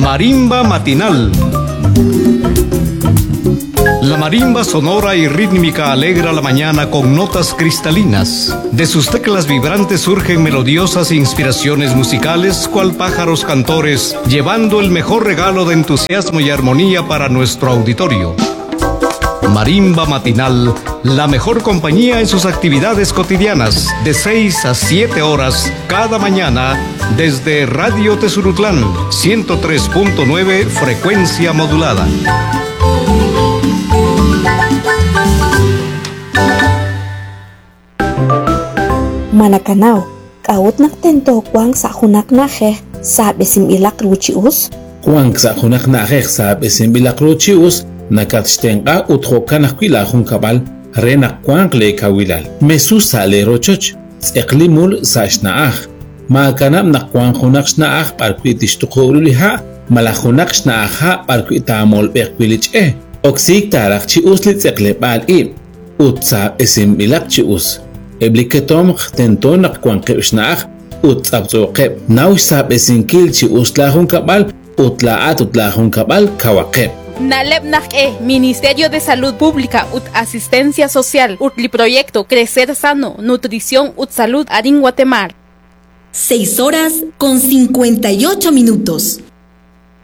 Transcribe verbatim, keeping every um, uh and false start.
Marimba matinal. La marimba sonora y rítmica alegra la mañana con notas cristalinas. De sus teclas vibrantes surgen melodiosas inspiraciones musicales, cual pájaros cantores, llevando el mejor regalo de entusiasmo y armonía para nuestro auditorio. Marimba matinal, la mejor compañía en sus actividades cotidianas, de seis a siete horas cada mañana, desde Radio Tezurutlán, ciento tres punto nueve frecuencia modulada. Manakanao, kaut naktento kwang sa hunak nahe, sabi similak ruchius. Kwang sa hunak nahe sabi similak ruchius, nakatstenga uthokanak kwila hunkabal, renak kwang le kawilal. Mesu sale rochoch, tseklimul sa shnaach. Makanam na kwang hunak shnaach parkwitish tukuruliha, malahunak shnaach parkwitamol bekwilich eh. Oksik tarak chius li tseklepal i, utsa similak chius. Ebliketom tenton nakwanke usnaach utsabzoqeb nawsab esinkil chi uslahun kabal utlaat utlahun kabal kawaqeb. Naleb Nak'e, Ministerio de Salud Pública ut Asistencia Social utli proyecto Crecer Sano, Nutrición ut Salud Arin Guatemala. Seis horas con cincuenta y ocho minutos.